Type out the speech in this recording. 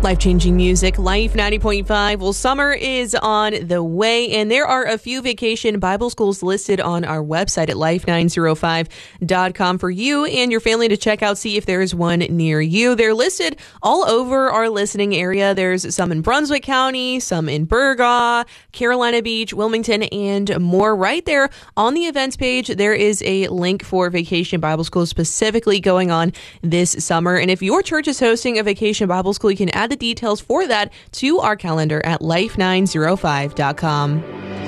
Life-changing music, Life 90.5. Well, summer is on the way, and there are a few vacation Bible schools listed on our website at life905.com for you and your family to check out, see if there is one near you. They're listed all over our listening area. There's some in Brunswick County, some in Burgaw, Carolina Beach, Wilmington, and more. Right there on the events page, there is a link for vacation Bible schools specifically going on this summer. And if your church is hosting a vacation Bible school, you can add the details for that to our calendar at life905.com.